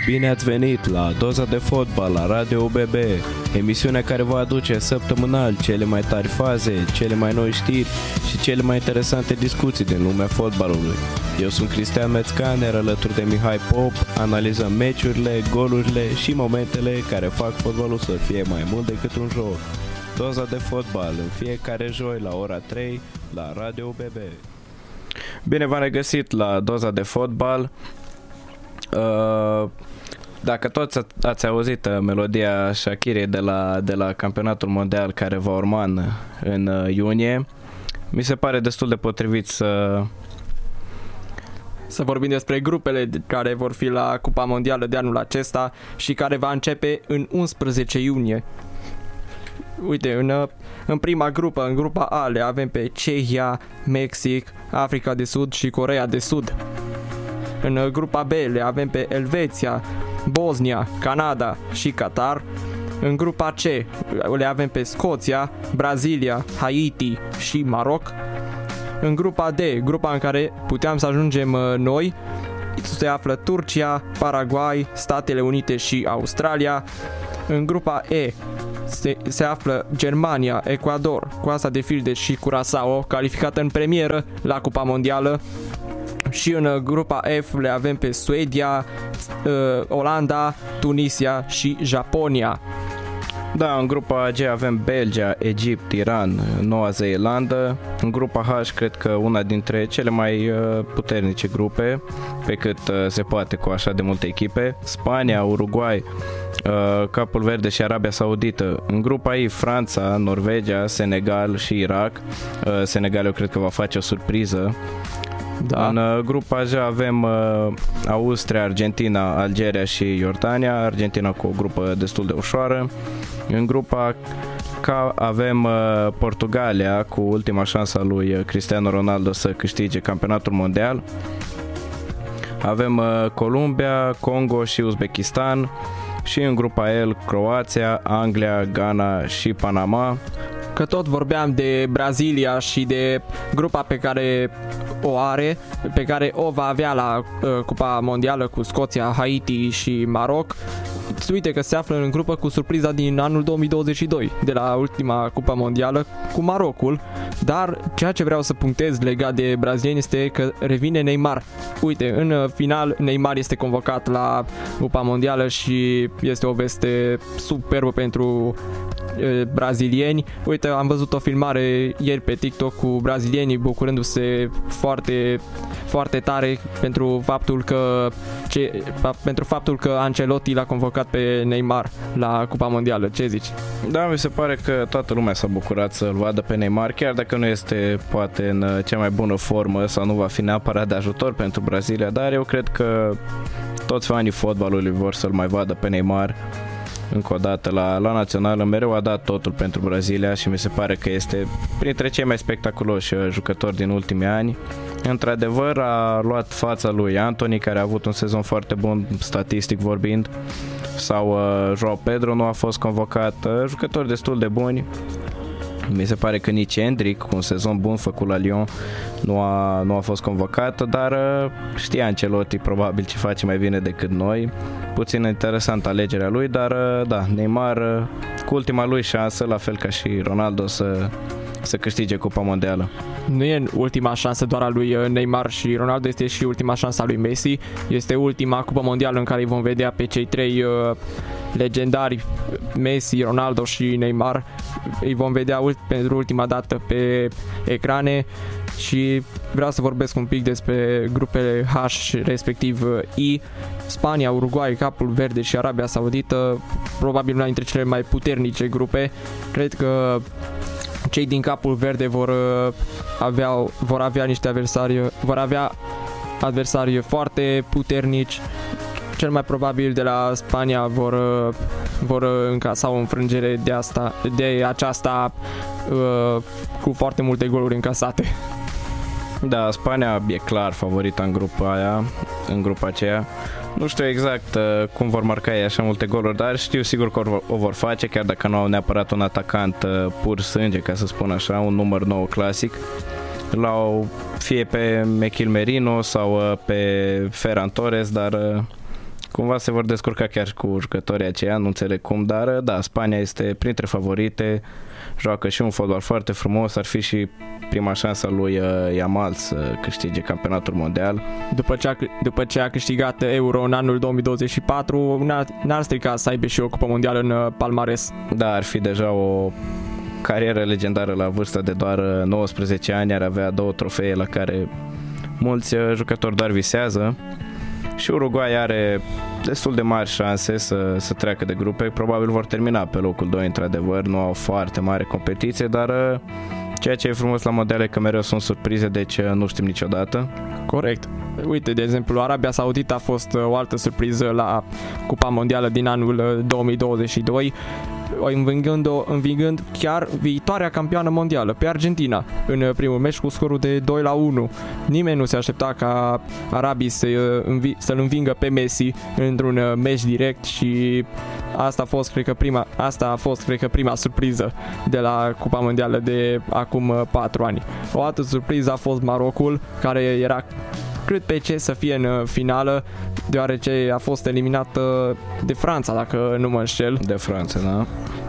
Bine ați venit la Doza de Fotbal la Radio UBB, emisiunea care vă aduce săptămânal cele mai tari faze, cele mai noi știri și cele mai interesante discuții din lumea fotbalului. Eu sunt Cristian Mețcaner, alături de Mihai Pop, analizăm meciurile, golurile și momentele care fac fotbalul să fie mai mult decât un joc. Doza de Fotbal în fiecare joi la ora 3 la Radio UBB. Bine v-am regăsit la Doza de Fotbal. Dacă toți ați auzit melodia Shakirei de la campionatul mondial care va urma în iunie, mi se pare destul de potrivit să vorbim despre grupele care vor fi la Cupa Mondială de anul acesta și care va începe în 11 iunie. Uite, în prima grupă, în grupa A, le avem pe Cehia, Mexic, Africa de Sud și Coreea de Sud. În grupa B le avem pe Elveția, Bosnia, Canada și Qatar. În grupa C le avem pe Scoția, Brazilia, Haiti și Maroc. În grupa D, grupa în care puteam să ajungem noi, se află Turcia, Paraguay, Statele Unite și Australia. În grupa E se află Germania, Ecuador, Coasta de Fildeș și Curaçao, calificată în premieră la Cupa Mondială. Și în grupa F le avem pe Suedia, Olanda, Tunisia și Japonia. Da, în grupa G avem Belgia, Egipt, Iran, Noua Zeelandă. În grupa H cred că una dintre cele mai puternice grupe, pe cât se poate cu așa de multe echipe, Spania, Uruguay, Capul Verde și Arabia Saudită. În grupa I, Franța, Norvegia, Senegal și Irak. Senegal eu cred că va face o surpriză. Da. În grupa J avem Austria, Argentina, Algeria și Iordania. Argentina cu o grupă destul de ușoară. În grupa K avem Portugalia cu ultima șansă a lui Cristiano Ronaldo să câștige campionatul mondial. Avem Columbia, Congo și Uzbekistan. Și în grupa L Croația, Anglia, Ghana și Panama. Că tot vorbeam de Brazilia și de grupa pe care o are, pe care o va avea la Cupa Mondială cu Scoția, Haiti și Maroc. Uite că se află în grupă cu surpriza din anul 2022 de la ultima Cupa Mondială cu Marocul, dar ceea ce vreau să punctez legat de brazilieni este că revine Neymar. Uite, în final Neymar este convocat la Cupa Mondială și este o veste superbă pentru brazilieni. Uite, am văzut o filmare ieri pe TikTok cu brazilienii bucurându-se foarte, foarte tare pentru faptul că Ancelotti l-a convocat pe Neymar la Cupa Mondială. Ce zici? Da, mi se pare că toată lumea s-a bucurat să-l vadă pe Neymar, chiar dacă nu este poate în cea mai bună formă sau nu va fi neapărat de ajutor pentru Brazilia, dar eu cred că toți fanii fotbalului vor să-l mai vadă pe Neymar încă o dată la națională. Mereu a dat totul pentru Brazilia și mi se pare că este printre cei mai spectaculoși jucători din ultimii ani. Într-adevăr a luat fața lui Antony, care a avut un sezon foarte bun statistic vorbind, sau João Pedro nu a fost convocat, jucători destul de buni. Mi se pare că nici Endrick, cu un sezon bun făcut la Lyon, nu a fost convocat, dar știa Ancelotti probabil ce face mai bine decât noi. Puțin interesant alegerea lui, dar da, Neymar cu ultima lui șansă, la fel ca și Ronaldo, să câștige Cupa Mondială. Nu e ultima șansă doar a lui Neymar și Ronaldo, este și ultima șansă a lui Messi. Este ultima Cupa Mondială în care îi vom vedea pe cei trei legendari, Messi, Ronaldo și Neymar. Îi vom vedea pentru ultima dată pe ecrane. Și vreau să vorbesc un pic despre grupele H, respectiv I, Spania, Uruguay, Capul Verde și Arabia Saudită, probabil una dintre cele mai puternice grupe. Cred că cei din Capul Verde vor avea niște adversari foarte puternici. Cel mai probabil de la Spania vor încasa o înfrângere de aceasta cu foarte multe goluri încasate. Da, Spania e clar favorita în grupa aceea. Nu știu exact cum vor marca ei așa multe goluri, dar știu sigur că o vor face, chiar dacă nu au neapărat un atacant pur sânge, ca să spun așa, un număr 9 clasic. L-au fie pe Mechil Merino sau pe Ferran Torres, dar cumva se vor descurca chiar cu jucătorii aceia, nu înțeleg cum, dar da, Spania este printre favorite, joacă și un fotbal foarte frumos, ar fi și prima șansă lui Yamal să câștige campionatul mondial. După ce a câștigat Euro în anul 2024, n-ar strica să aibă și o cupă mondială în palmares. Da, ar fi deja o carieră legendară la vârsta de doar 19 ani, ar avea 2 trofee la care mulți jucători doar visează. Și Uruguay are destul de mari șanse să treacă de grupe. Probabil vor termina pe locul 2, într-adevăr. Nu au foarte mare competiție, dar ceea ce e frumos la mondiale că mereu sunt surprize, deci nu știm niciodată. Corect. Uite, de exemplu, Arabia Saudită a fost o altă surpriză la Cupa Mondială din anul 2022, învingând chiar viitoarea campioană mondială, pe Argentina, în primul meci cu scorul de 2-1. Nimeni nu se aștepta ca arabii să-l învingă pe Messi într-un meci direct și asta a fost, cred că, prima surpriză de la Cupa Mondială de acum 4 ani. O altă surpriză a fost Marocul, care era cât pe ce să fie în finală, deoarece a fost eliminată de Franța, dacă nu mă înșel. De Franța, da.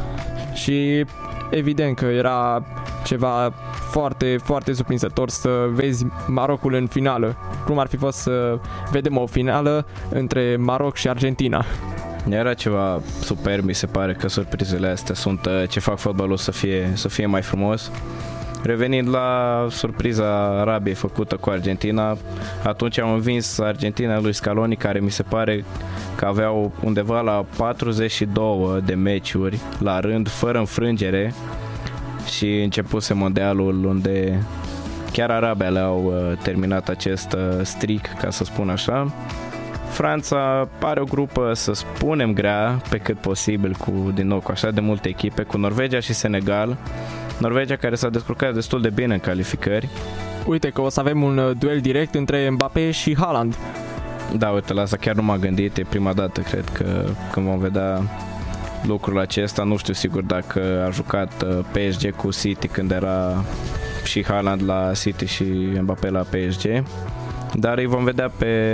Și evident că era ceva foarte, foarte surprinzător să vezi Marocul în finală. Cum ar fi fost să vedem o finală între Maroc și Argentina? Era ceva superb, mi se pare că surprizele astea sunt ce fac fotbalul să fie mai frumos. Revenind la surpriza Arabiei făcută cu Argentina, atunci au învins Argentina lui Scaloni, care mi se pare că aveau undeva la 42 de meciuri la rând, fără înfrângere, și începuse mondialul unde chiar Arabia le-au terminat acest streak, ca să spun așa. Franța are o grupă, să spunem, grea pe cât posibil, cu așa de multe echipe, cu Norvegia și Senegal. Norvegia care s-a descurcat destul de bine în calificări. Uite că o să avem un duel direct între Mbappé și Haaland. Da, uite, la asta chiar nu m-am gândit, e prima dată, cred că când vom vedea lucrul acesta. Nu știu sigur dacă a jucat PSG cu City când era și Haaland la City și Mbappé la PSG, dar îi vom vedea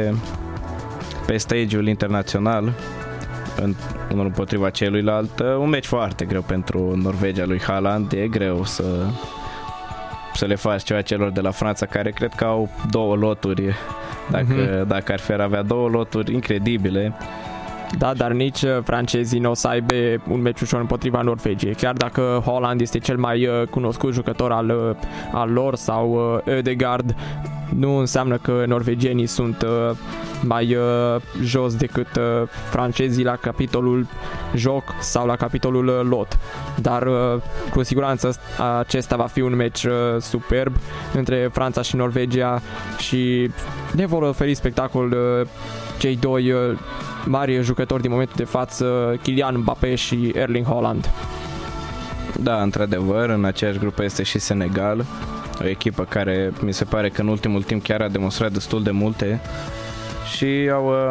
pe stage-ul internațional, unul împotriva celuilalt. Un meci foarte greu pentru Norvegia lui Haaland. E greu să le faci ceva celor de la Franța, care cred că au 2 loturi. Dacă ar fi avea 2 loturi incredibile. Da, dar nici francezii nu o să aibă un meci ușor împotriva Norvegiei. Chiar dacă Haaland este cel mai cunoscut jucător al lor, sau Ødegaard, nu înseamnă că norvegienii sunt mai jos decât francezii la capitolul joc sau la capitolul lot. Dar cu siguranță acesta va fi un meci superb între Franța și Norvegia și ne vor oferi spectacol cei 2 mari jucători din momentul de față, Kylian Mbappé și Erling Haaland. Da, într-adevăr, în aceeași grupă este și Senegal, o echipă care mi se pare că în ultimul timp chiar a demonstrat destul de multe și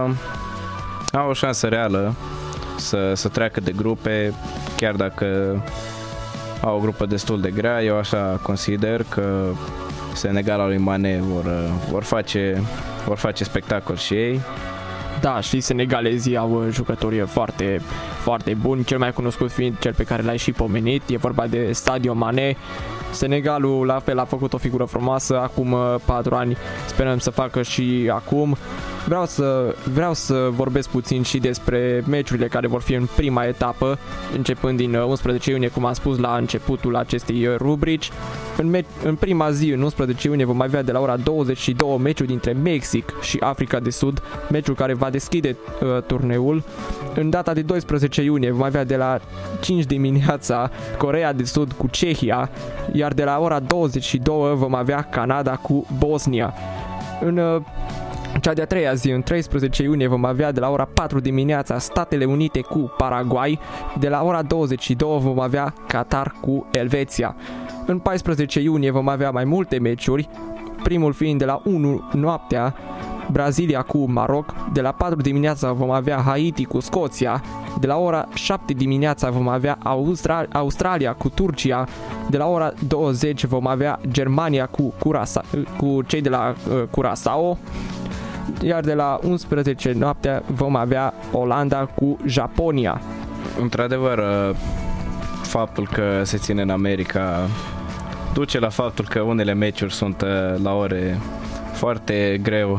au o șansă reală să treacă de grupe, chiar dacă au o grupă destul de grea. Eu așa consider că Senegalul lui Mané vor face spectacol și ei. Da, și senegalezii au jucători foarte, foarte buni, cel mai cunoscut fiind cel pe care l-ai și pomenit, e vorba de Sadio Mané. Senegalul la fel a făcut o figură frumoasă acum 4 ani, sperăm să facă și acum. Vreau să vorbesc puțin și despre meciurile care vor fi în prima etapă, începând din 11 iunie, cum am spus la începutul acestei rubrici. În prima zi, în 11 iunie, vom avea de la ora 22 meciul dintre Mexic și Africa de Sud, meciul care va deschide turneul. În data de 12 iunie vom avea de la 5 dimineața Coreea de Sud cu Cehia, iar de la ora 22 vom avea Canada cu Bosnia. În cea de-a 3-a zi, în 13 iunie, vom avea de la ora 4 dimineața Statele Unite cu Paraguay, de la ora 22 vom avea Qatar cu Elveția. În 14 iunie vom avea mai multe meciuri, primul fiind de la 1 noaptea Brazilia cu Maroc, de la 4 dimineața vom avea Haiti cu Scoția, de la ora 7 dimineața vom avea Australia cu Turcia, de la ora 20 vom avea Germania cu cei de la Curaçao. Iar de la 11 noaptea vom avea Olanda cu Japonia. Într-adevăr, faptul că se ține în America duce la faptul că unele meciuri sunt la ore foarte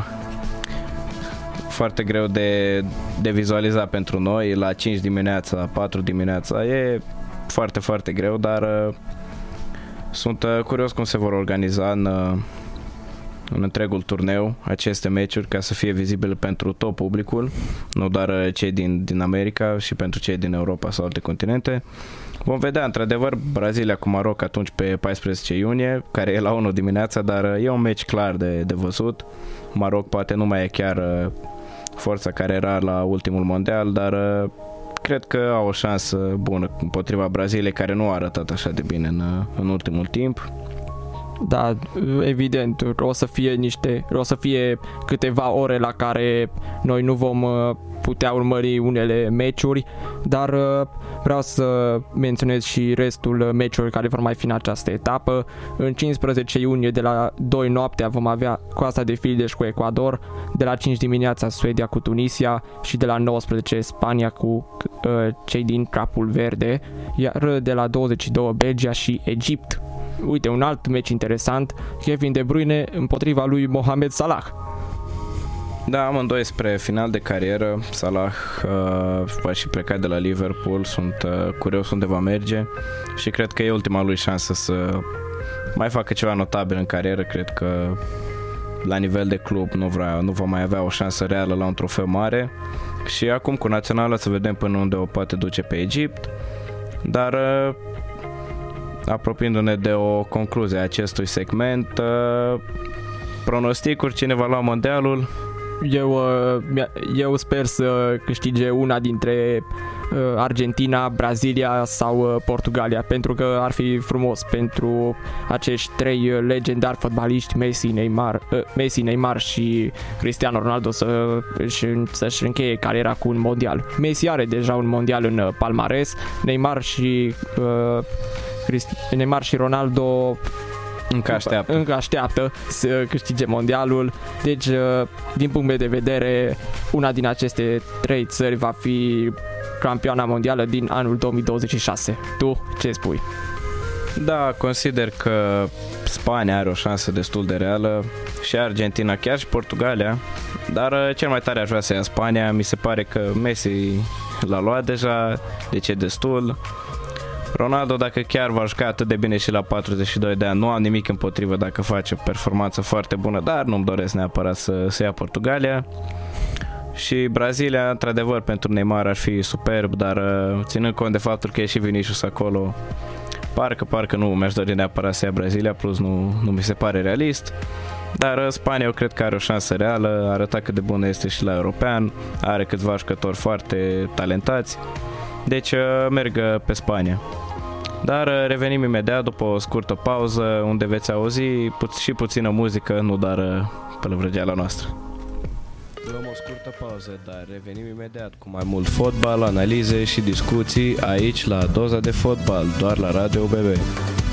greu de vizualizat pentru noi, la 5 dimineața, 4 dimineața, e foarte, foarte greu, dar sunt curios cum se vor organiza în întregul turneu aceste meciuri ca să fie vizibile pentru tot publicul, nu doar cei din America, și pentru cei din Europa sau alte continente. Vom vedea, într-adevăr, Brazilia cu Maroc atunci pe 14 iunie, care e la 1 dimineața, dar e un meci clar de văzut. Maroc poate nu mai e chiar forța care era la ultimul mondial, dar cred că au o șansă bună împotriva Braziliei, care nu a arătat așa de bine în ultimul timp. Da, evident, o să fie câteva ore la care noi nu vom putea urmări unele meciuri, dar vreau să menționez și restul meciurilor care vor mai fi în această etapă. În 15 iunie de la 2 noaptea vom avea Coasta de Fildeș cu Ecuador, de la 5 dimineața Suedia cu Tunisia și de la 19 Spania cu cei din Capul Verde, iar de la 22 Belgia și Egipt. Uite, un alt meci interesant, Kevin De Bruyne împotriva lui Mohamed Salah. Da, amândoi spre final de carieră. Salah va și pleca de la Liverpool, sunt curios unde va merge și cred că e ultima lui șansă să mai facă ceva notabil în carieră. Cred că la nivel de club nu va mai avea o șansă reală la un trofeu mare și acum cu naționala să vedem până unde o poate duce pe Egipt, dar apropiindu-ne de o concluzie a acestui segment, pronosticuri, cine va lua mondialul? Eu sper să câștige una dintre Argentina, Brazilia sau Portugalia, pentru că ar fi frumos pentru acești trei legendari fotbaliști, Messi, Neymar și Cristiano Ronaldo să-și încheie cariera cu un mondial. Messi are deja un mondial în palmares, Neymar și Ronaldo încă așteaptă să câștige mondialul. Deci, din punct meu de vedere, una din aceste trei țări va fi campioana mondială din anul 2026. Tu ce spui? Da, consider că Spania are o șansă destul de reală, și Argentina, chiar și Portugalia, dar cel mai tare aș vrea să ia Spania. Mi se pare că Messi l-a luat deja, deci e destul. Ronaldo, dacă chiar va juca atât de bine și la 42 de ani, nu am nimic împotrivă dacă face o performanță foarte bună, dar nu-mi doresc neapărat să ia Portugalia. Și Brazilia, într-adevăr, pentru Neymar ar fi superb, dar ținând cont de faptul că e și Vinicius acolo, parcă nu mi-aș dori neapărat să ia Brazilia, plus nu mi se pare realist. Dar Spania eu cred că are o șansă reală, arăta cât de bună este și la european, are câțiva jucători foarte talentați, deci merg pe Spania. Dar revenim imediat după o scurtă pauză, unde veți auzi și puțină muzică, nu doar pălăvrăgeala noastră. Luăm o scurtă pauză, dar revenim imediat cu mai mult fotbal, analize și discuții aici la Doza de Fotbal, doar la Radio BB.